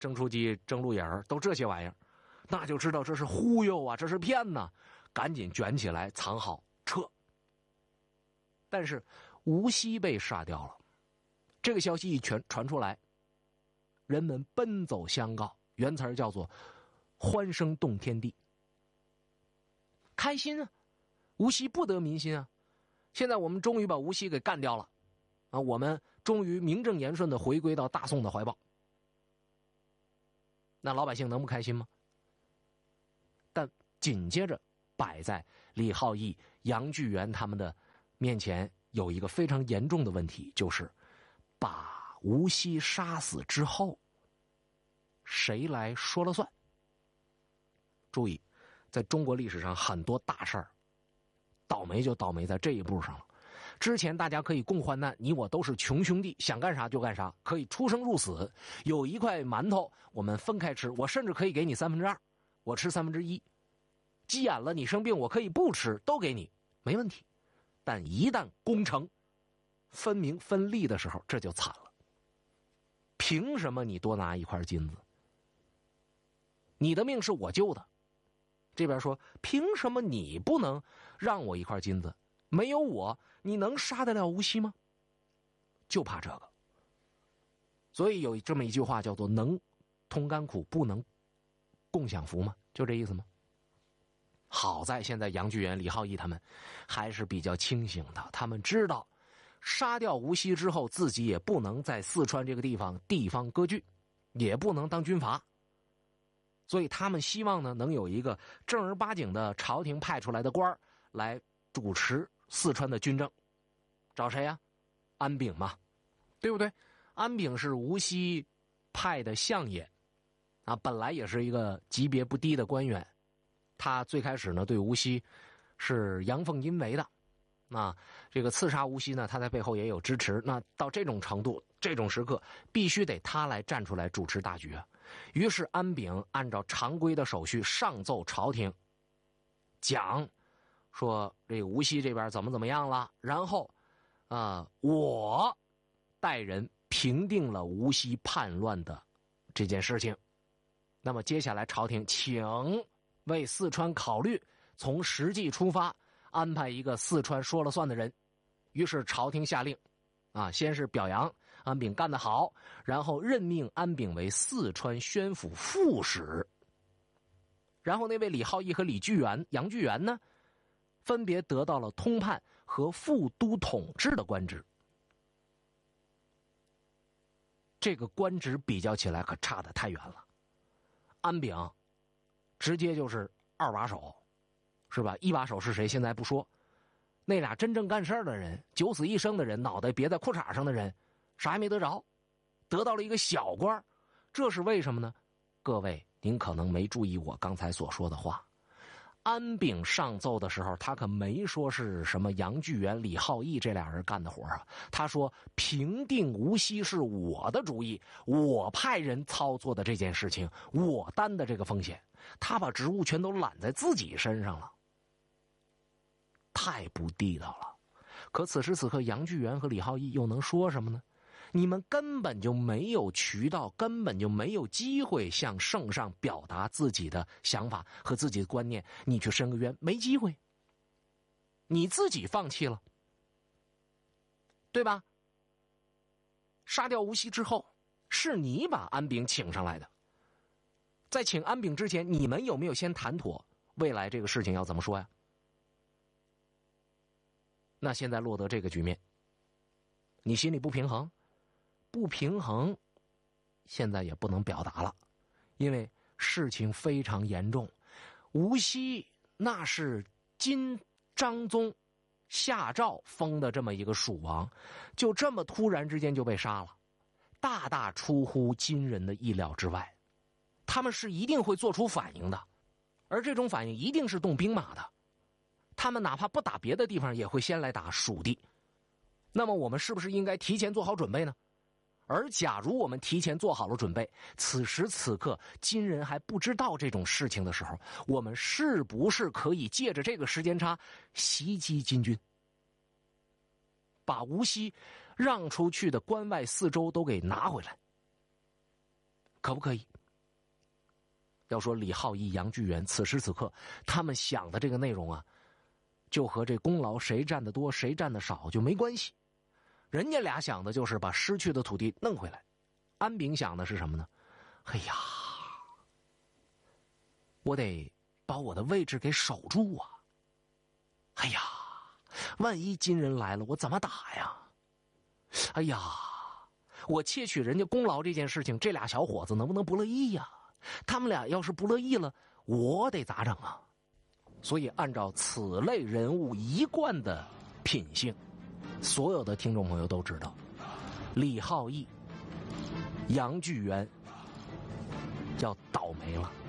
正出鸡、正鹿眼都这些玩意儿，那就知道这是忽悠啊，这是骗呐，赶紧卷起来藏好撤。但是吴锡被杀掉了，这个消息一传出来，人们奔走相告，原词叫做欢声动天地，开心啊，吴锡不得民心啊，现在我们终于把吴锡给干掉了啊，我们终于名正言顺的回归到大宋的怀抱。那老百姓能不开心吗？但紧接着摆在李浩义、杨巨源他们的面前有一个非常严重的问题，就是把吴锡杀死之后，谁来说了算？注意，在中国历史上很多大事儿，倒霉就倒霉在这一步上了。之前大家可以共患难，你我都是穷兄弟，想干啥就干啥，可以出生入死，有一块馒头我们分开吃，我甚至可以给你2/3，我吃1/3，急眼了你生病我可以不吃，都给你没问题。但一旦攻城分明分利的时候，这就惨了。凭什么你多拿一块金子？你的命是我救的，这边说凭什么你不能让我一块金子？没有我你能杀得了吴锡吗？就怕这个。所以有这么一句话叫做能同甘苦，不能共享福嘛，就这意思吗？好在现在杨巨源、李浩义他们还是比较清醒的，他们知道杀掉吴锡之后，自己也不能在四川这个地方割据，也不能当军阀，所以他们希望呢能有一个正儿八经的朝廷派出来的官来主持四川的军政。找谁呀？安炳嘛，对不对？安炳是吴锡派的相爷啊，本来也是一个级别不低的官员。他最开始呢对吴锡是阳奉阴违的，那这个刺杀吴锡呢，他在背后也有支持。那到这种程度、这种时刻，必须得他来站出来主持大局啊。于是安炳按照常规的手续上奏朝廷，讲说这个吴锡这边怎么样了，然后我带人平定了吴锡叛乱的这件事情。那么接下来朝廷请为四川考虑，从实际出发，安排一个四川说了算的人。于是朝廷下令先是表扬安炳干得好，然后任命安炳为四川宣抚副使。然后那位李浩义和杨巨源呢，分别得到了通判和副都统制的官职。这个官职比较起来可差得太远了。安炳直接就是2把手，是吧？1把手是谁现在不说，那俩真正干事的人，九死一生的人，脑袋别在裤衩上的人，啥也没得着，得到了一个小官。这是为什么呢？各位您可能没注意我刚才所说的话，安炳上奏的时候，他可没说是什么杨巨源、李浩义这俩人干的活啊。他说平定吴锡是我的主意，我派人操作的这件事情，我担的这个风险，他把职务全都揽在自己身上了，太不地道了。可此时此刻，杨巨源和李浩义又能说什么呢？你们根本就没有渠道，根本就没有机会向圣上表达自己的想法和自己的观念，你去申个冤，没机会，你自己放弃了，对吧？杀掉吴锡之后，是你把安炳请上来的，在请安炳之前，你们有没有先谈妥未来这个事情要怎么说呀？那现在落得这个局面，你心里不平衡？不平衡现在也不能表达了，因为事情非常严重。吴锡那是金章宗下诏封的这么一个蜀王，就这么突然之间就被杀了，大大出乎金人的意料之外。他们是一定会做出反应的，而这种反应一定是动兵马的。他们哪怕不打别的地方，也会先来打蜀地。那么我们是不是应该提前做好准备呢？而假如我们提前做好了准备，此时此刻金人还不知道这种事情的时候，我们是不是可以借着这个时间差袭击金军，把无锡让出去的关外4州都给拿回来？可不可以？ 要说李浩义、杨巨源此时此刻他们想的这个内容啊，就和这功劳谁占得多谁占得少就没关系。人家俩想的就是把失去的土地弄回来，安炳想的是什么呢？哎呀，我得把我的位置给守住啊！哎呀，万一金人来了，我怎么打呀？哎呀，我窃取人家功劳这件事情，这俩小伙子能不能不乐意呀？他们俩要是不乐意了，我得咋整啊？所以按照此类人物一贯的品性，所有的听众朋友都知道，李浩义、杨巨源要倒霉了。